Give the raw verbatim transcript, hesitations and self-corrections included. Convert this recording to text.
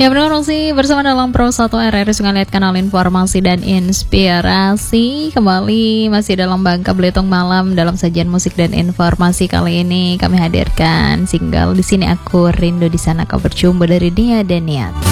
Ya benar masih bersama dalam Pro satu R R S ngeliat kanal informasi dan inspirasi. Kembali masih dalam Bangka Belitung Malam dalam sajian musik dan informasi. Kali ini kami hadirkan single Di Sini Aku Rindu, Di Sana Kau Berjumpa dari Nia dan Niat.